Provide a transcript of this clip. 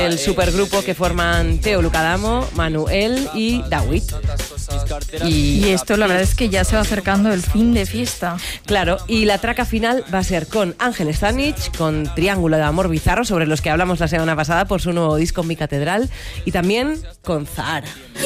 El supergrupo que forman Teo Lucadamo, Manuel y Dawit. Y esto la verdad es que ya se va acercando el fin de fiesta. Claro, y la traca final va a ser con Ángel Stanich, con Triángulo de Amor Bizarro, sobre los que hablamos la semana pasada por su nuevo disco Mi Catedral, y también con Zahara.